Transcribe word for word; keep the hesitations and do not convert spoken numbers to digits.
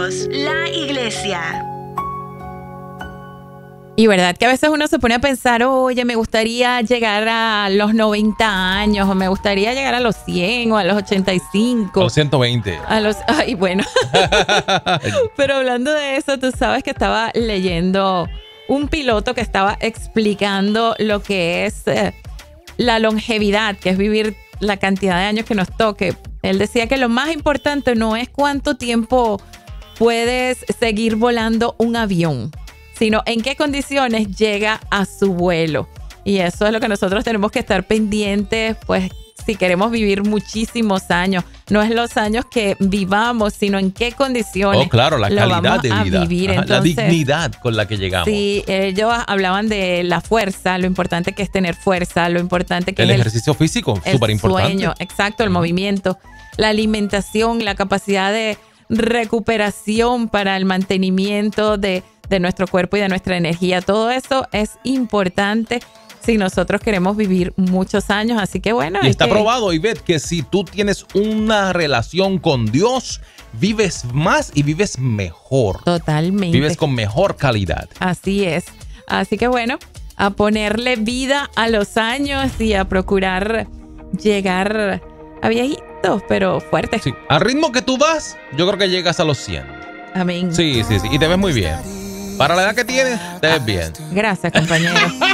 Unidos, la iglesia. Y verdad que a veces uno se pone a pensar, oye, me gustaría llegar a los noventa años, o me gustaría llegar a los cien, o a los ochenta y cinco. A los ciento veinte. A los, ay, bueno. Pero hablando de eso, tú sabes que estaba leyendo un piloto que estaba explicando lo que es eh, la longevidad, que es vivir la cantidad de años que nos toque. Él decía que lo más importante no es cuánto tiempo puedes seguir volando un avión, sino en qué condiciones llega a su vuelo. Y eso es lo que nosotros tenemos que estar pendientes, pues si queremos vivir muchísimos años. No es los años que vivamos, sino en qué condiciones. Oh, claro, la calidad de vida. Vivir. Ajá, Entonces, la dignidad con la que llegamos. Sí, ellos hablaban de la fuerza, lo importante que es tener fuerza, lo importante que el es ejercicio el, físico, súper importante. El sueño, exacto, el movimiento, la alimentación, la capacidad de recuperación para el mantenimiento de, de nuestro cuerpo y de nuestra energía. Todo eso es importante si nosotros queremos vivir muchos años. Así que bueno. Y está que... probado, Ivette, que si tú tienes una relación con Dios, vives más y vives mejor. Totalmente. Vives con mejor calidad. Así es. Así que bueno, a ponerle vida a los años y a procurar llegar a viejitos, pero fuertes. Sí. Al ritmo que tú vas, yo creo que llegas a los cien. Amén. Sí, sí, sí. Y te ves muy bien. Para la edad que tienes, te ves bien. Gracias, compañero.